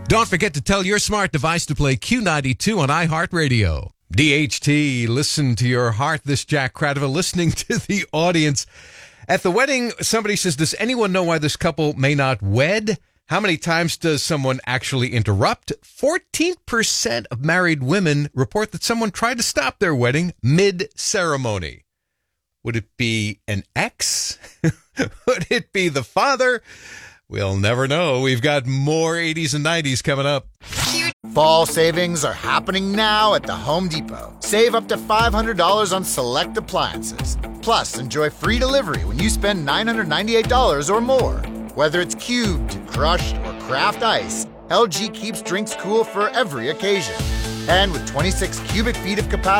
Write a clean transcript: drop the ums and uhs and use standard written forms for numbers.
Don't forget to tell your smart device to play Q92 on iHeartRadio. DHT, listen to your heart. This Jack Cradaville listening to the audience. At the wedding, somebody says, does anyone know why this couple may not wed? How many times does someone actually interrupt? 14% of married women report that someone tried to stop their wedding mid-ceremony. Would it be an ex? Would it be the father? We'll never know. We've got more 80s and 90s coming up. Fall savings are happening now at the Home Depot. Save up to $500 on select appliances. Plus, enjoy free delivery when you spend $998 or more. Whether it's cubed, crushed, or craft ice, LG keeps drinks cool for every occasion. And with 26 cubic feet of capacity,